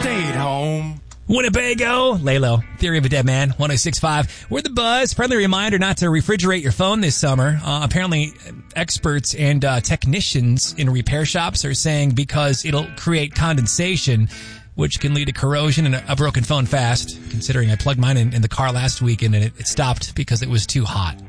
stayed home. Winnebago, Lalo, Theory of a Dead Man, 106.5. We're the Buzz. Friendly reminder not to refrigerate your phone this summer. Apparently, experts and technicians in repair shops are saying because it'll create condensation, which can lead to corrosion and a broken phone fast, considering I plugged mine in the car last week and it stopped because it was too hot.